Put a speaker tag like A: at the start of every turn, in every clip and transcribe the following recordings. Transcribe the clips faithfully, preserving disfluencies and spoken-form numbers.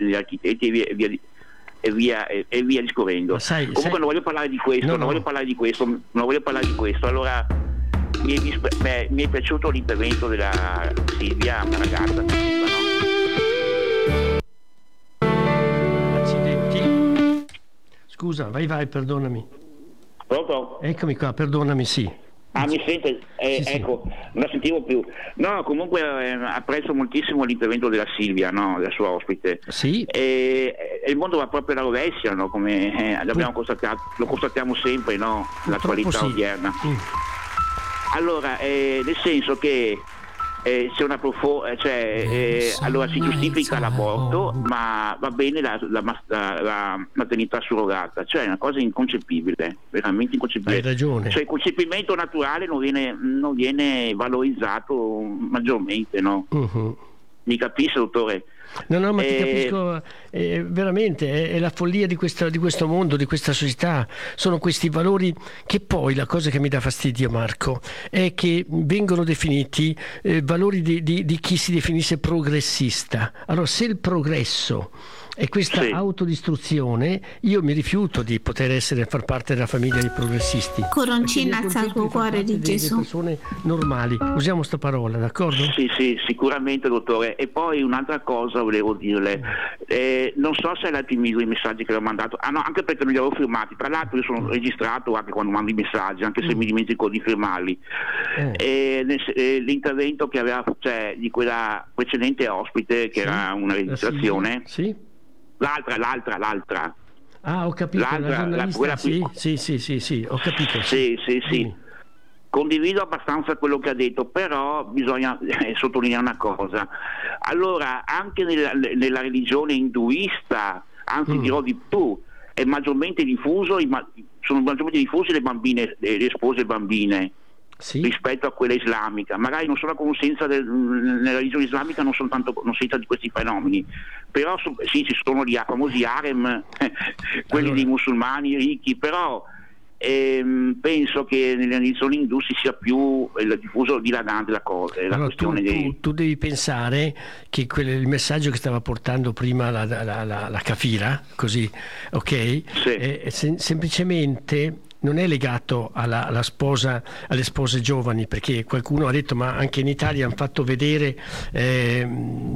A: degli architetti e via, e via, e via, e, e via discorrendo.
B: Sai,
A: Comunque
B: sai...
A: non voglio parlare di questo,
B: no,
A: non
B: no.
A: voglio parlare di questo, non voglio parlare di questo. Allora mi è, disp- beh, mi è piaciuto l'intervento della Silvia, una ragazza che no?
B: Accidenti. Scusa, vai vai, perdonami.
A: Pronto?
B: Eccomi qua, perdonami, sì.
A: Ah, mi sente? Eh,
B: Sì,
A: ecco, sì. Non la sentivo più. No, comunque eh, apprezzo moltissimo l'intervento della Silvia, no? Della sua ospite.
B: Sì.
A: E, e il mondo va proprio alla rovescia, no? Come eh, l'abbiamo constatato, lo constatiamo sempre, no? L'attualità
B: sì.
A: odierna.
B: Mm.
A: Allora, eh, nel senso che eh, c'è una profo- cioè, eh, allora si giustifica l'aborto, ma va bene la, la, la, la maternità surrogata, cioè è una cosa inconcepibile, veramente inconcepibile.
B: Hai ragione.
A: Cioè il concepimento naturale non viene, non viene valorizzato maggiormente, no?
B: Uh-huh.
A: Mi capisce, dottore?
B: No, no, ma ti
A: Eh,
B: capisco, eh, veramente, è, è la follia di, questa, di questo mondo, di questa società, sono questi valori che poi, la cosa che mi dà fastidio, Marco, è che vengono definiti eh, valori di, di, di chi si definisce progressista. Allora, se il progresso è questa
A: sì.
B: autodistruzione, io mi rifiuto di poter essere far parte della famiglia dei progressisti.
C: Coroncina alza il tuo cuore di Gesù.
B: Persone normali, usiamo sta parola, d'accordo?
A: Sì, sì, sicuramente, dottore. E poi un'altra cosa volevo dirle, eh, non so se ha letto i miei messaggi che le ho mandato, ah no, anche perché non li avevo firmati, tra l'altro io sono registrato anche quando mando i messaggi, anche se mm. mi dimentico di firmarli. Eh. E nel, eh, l'intervento che aveva, cioè, di quella precedente ospite, che sì. era una registrazione,
B: sì.
A: l'altra, l'altra, l'altra.
B: Ah, ho capito,
A: l'altra,
B: la
A: la, quella
B: sì,
A: più...
B: sì, sì, sì, sì, ho capito.
A: Sì, sì, sì. sì. Condivido abbastanza quello che ha detto, però bisogna eh, sottolineare una cosa. Allora, anche nella, nella religione induista, anzi mm. dirò di più, è maggiormente diffuso, sono maggiormente diffuse le bambine, le spose bambine, sì. rispetto a quella islamica. Magari non sono a conoscenza del, nella religione islamica, non sono tanto a conoscenza di questi fenomeni, però sì, ci sono gli famosi harem, quelli allora. dei musulmani ricchi, però ehm, penso che nelle religioni indusi sia più il diffuso dilagante la cosa. La
B: allora,
A: questione
B: tu,
A: dei...
B: tu, tu devi pensare che quel, il messaggio che stava portando prima la, la, la, la Kafira, così, ok?
A: Sì.
B: È sem- semplicemente non è legato alla, alla sposa, alle spose giovani, perché qualcuno ha detto ma anche in Italia hanno fatto vedere eh,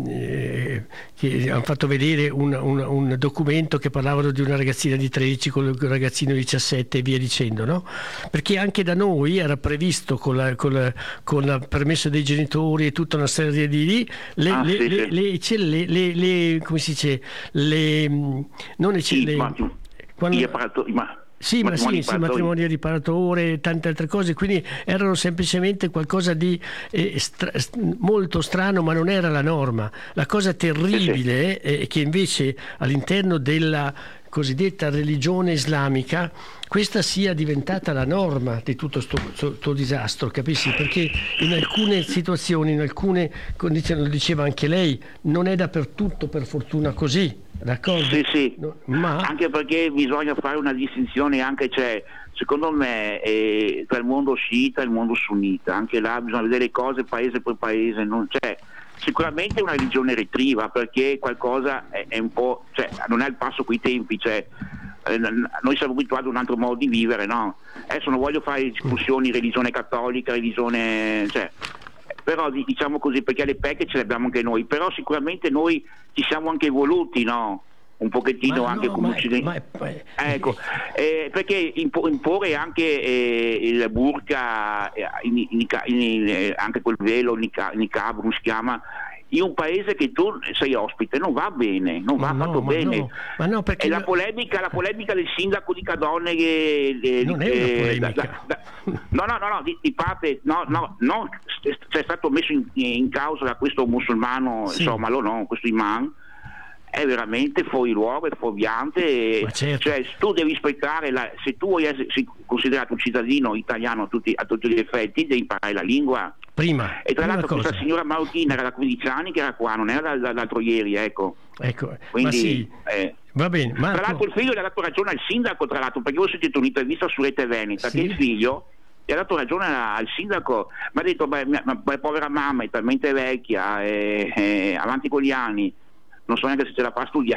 B: eh, che hanno fatto vedere un, un, un documento che parlavano di una ragazzina di tredici con un ragazzino di diciassette e via dicendo, no? Perché anche da noi era previsto con la, con la, con la permesso dei genitori e tutta una serie di le,
A: ah,
B: le,
A: sì,
B: le,
A: sì.
B: le, le, le come si dice le non le,
A: sì,
B: le
A: ma,
B: quando,
A: gli apparatori, ma
B: Sì, ma sì, sì, matrimonio riparatore e tante altre cose, quindi erano semplicemente qualcosa di eh, stra- molto strano, ma non era la norma. La cosa terribile sì, sì. è che invece all'interno della cosiddetta religione islamica questa sia diventata la norma di tutto questo disastro, capisci? Perché in alcune situazioni, in alcune condizioni, lo diceva anche lei, non è dappertutto per fortuna così, d'accordo?
A: Sì, sì,
B: no, ma...
A: anche perché bisogna fare una distinzione anche, cioè, secondo me, eh, tra il mondo sciita e il mondo sunnita, anche là bisogna vedere le cose paese per paese, non c'è. Sicuramente è una religione retriva, perché qualcosa è, è un po', cioè, non è al passo coi tempi, cioè, eh, noi siamo abituati a un altro modo di vivere, no? Adesso non voglio fare discussioni religione cattolica, religione, cioè, però diciamo così, perché le pecche ce le abbiamo anche noi, però sicuramente noi ci siamo anche evoluti, no? Un pochettino ma anche no, come occidentali, ecco, eh, perché imporre anche eh, il burqa, in, in, in, in, anche quel velo, il niqab, come si chiama, in un paese che tu sei ospite non va bene, non va
B: no,
A: fatto
B: ma
A: bene.
B: No, ma no, perché
A: e la polemica, la polemica del sindaco di Cadone che, eh,
B: non
A: eh,
B: è una polemica.
A: Da, da, no, no, no, no, di, di parte, no, no, no, c'è stato messo in, in causa da questo musulmano, sì. insomma, lo no, questo imam. È veramente fuori luogo, è fuorviante,
B: certo.
A: Cioè tu devi rispettare la, se tu vuoi essere considerato un cittadino italiano a tutti, a tutti gli effetti, devi imparare la lingua
B: prima.
A: E tra
B: prima
A: l'altro
B: cosa.
A: Questa signora marocchina era da quindici anni che era qua, non era dall'altro ieri, ecco.
B: Ecco,
A: quindi
B: ma sì.
A: eh,
B: va bene. Marco.
A: Tra l'altro il figlio gli ha dato ragione al sindaco, tra l'altro, perché io ho sentito un'intervista su Rete Veneta, sì. che il figlio gli ha dato ragione al sindaco, mi ha detto beh, mia, mia povera mamma è talmente vecchia, eh, eh, avanti con gli anni, non so neanche se ce la fa a studiare,